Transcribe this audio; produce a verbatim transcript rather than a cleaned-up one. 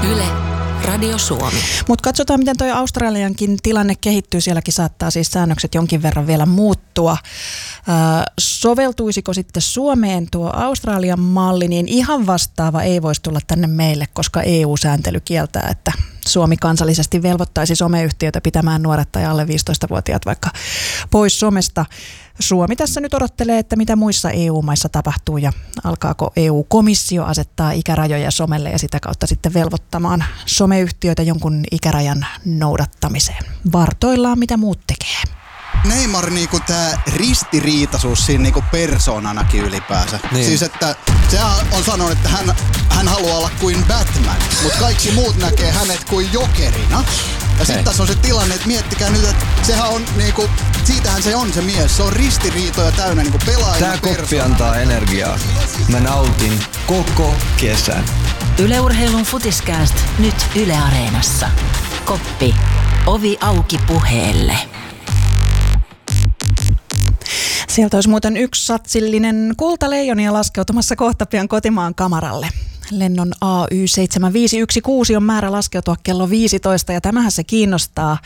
Yle, Radio Suomi. Mutta katsotaan, miten toi Australiankin tilanne kehittyy. Sielläkin saattaa siis säännökset jonkin verran vielä muuttua. Äh, soveltuisiko sitten Suomeen tuo Australian malli, niin ihan vastaava ei voisi tulla tänne meille, koska E U-sääntely kieltää, että Suomi kansallisesti velvoittaisi someyhtiöitä pitämään nuoret tai alle viisitoistavuotiaat vaikka pois somesta. Suomi tässä nyt odottelee, että mitä muissa E U-maissa tapahtuu ja alkaako E U-komissio asettaa ikärajoja somelle ja sitä kautta sitten velvoittamaan someyhtiöitä jonkun ikärajan noudattamiseen. Vartoillaan, mitä muut tekee. Neymar niinku tää ristiriitaisuus siinä niinku persoonanakin ylipäänsä. Niin. Siis että sehän on sanonut, että hän, hän haluaa olla kuin Batman, mutta kaikki muut näkee hänet kuin jokerina. Ja sitten tässä on se tilanne, että miettikää nyt, että sehän on niinku, siitähän se on se mies. Se on ristiriitoja täynnä niinku pelaajana. Tää koppi antaa energiaa. Mä nautin koko kesän. Yle Urheilun Futiskääst nyt Yle Areenassa. Koppi. Ovi auki puheelle. Sieltä olisi muuten yksi satsillinen kultaleijonia laskeutumassa kohta pian kotimaan kamaralle. Lennon A Y seitsemän viisi yksi kuusi on määrä laskeutua kello viisitoista ja tämähän se kiinnostaa.